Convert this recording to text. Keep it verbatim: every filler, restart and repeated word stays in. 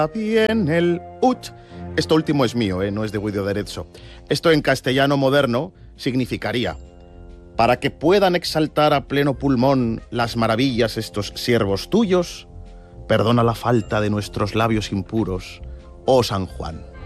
bien el ut. Esto último es mío, ¿eh? No es de Guido de Arezzo. Esto en castellano moderno significaría: para que puedan exaltar a pleno pulmón las maravillas estos siervos tuyos, perdona la falta de nuestros labios impuros, oh San Juan.